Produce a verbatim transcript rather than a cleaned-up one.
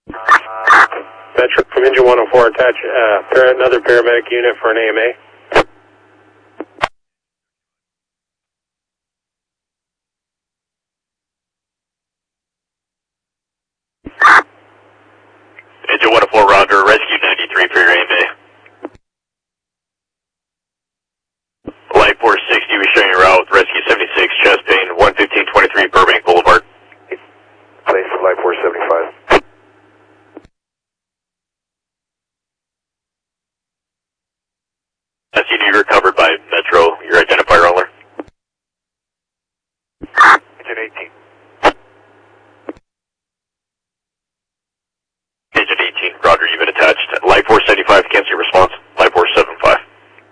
Metro from engine one oh four, attach uh, para another paramedic unit for an A M A. Engine one oh four, roger. Rescue